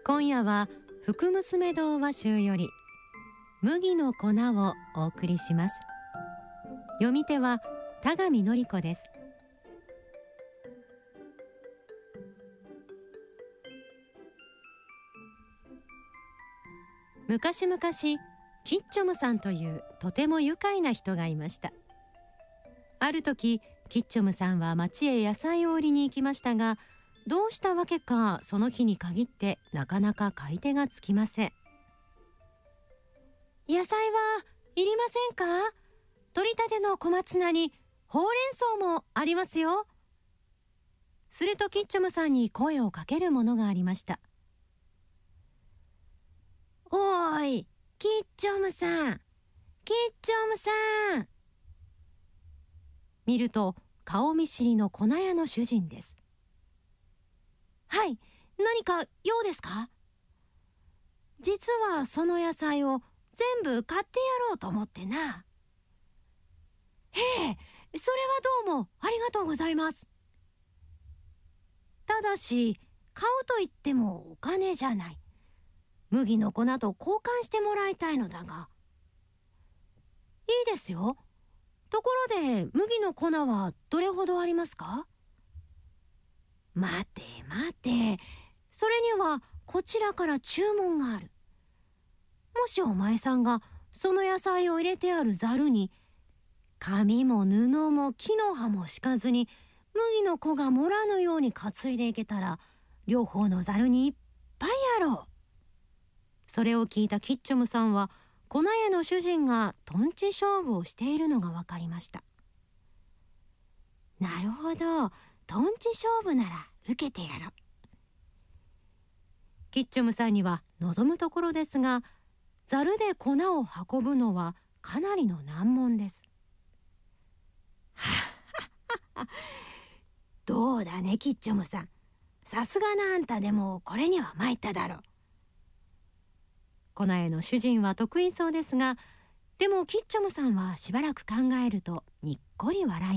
今夜は福娘童話集より麦の粉をお送りします。読み手は田上典子です。昔々キッチョムさんというとても愉快な人がいました。ある時キッチョムさんは町へ野菜を売りに行きましたが、どうしたわけかその日に限ってなかなか買い手がつきません。野菜はいりませんか？取りたての小松菜にほうれん草もありますよ。するとキッチョムさんに声をかけるものがありました。おーい、キッチョムさん、キッチョムさん。見ると顔見知りの粉屋の主人です。はい、何か用ですか？実はその野菜を全部買ってやろうと思ってな。へえ、それはどうもありがとうございます。ただし、買うと言ってもお金じゃない。麦の粉と交換してもらいたいのだが。いいですよ。ところで麦の粉はどれほどありますか？待て待て、それにはこちらから注文がある。もしお前さんがその野菜を入れてあるざるに紙も布も木の葉も敷かずに麦の粉が漏らぬように担いでいけたら、両方のざるにいっぱいあろう。それを聞いたキッチョムさんは粉屋の主人がとんち勝負をしているのが分かりました。なるほど、とんち勝負なら受けてやろう。キッチョムさんには望むところですが、ざるで粉を運ぶのはかなりの難問です。どうだねキッチョムさん、さすがなあんたでもこれには参っただろう。粉屋の主人は得意そうですが、でもキッチョムさんはしばらく考えるとにっこり笑い